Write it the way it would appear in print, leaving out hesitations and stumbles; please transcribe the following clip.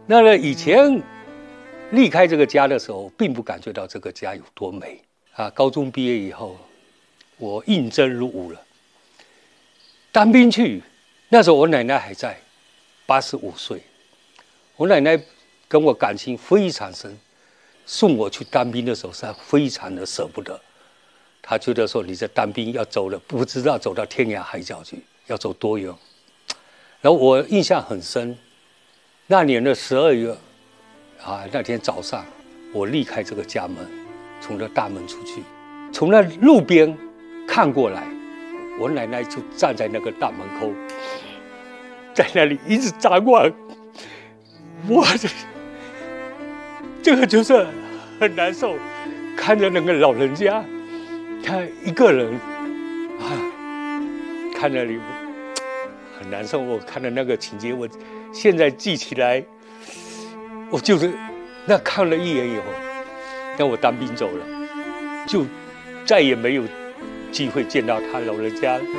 那么以前离开这个家的时候，并不感觉到这个家有多美啊。高中毕业以后，我应征入伍了，当兵去。那时候我奶奶还在，85岁。我奶奶跟我感情非常深，送我去当兵的时候是非常的舍不得。她觉得说你这当兵要走了，不知道走到天涯海角去，要走多远。然后我印象很深，那年的12月啊，那天早上我离开这个家门，从这大门出去，从那路边看过来，我奶奶就站在那个大门口，在那里一直张望。我这个就是很难受，看着那个老人家，他一个人啊，看那里很难受。我看到那个情节，我现在记起来，我就是那看了一眼以后，那我当兵走了，就再也没有机会见到他老人家。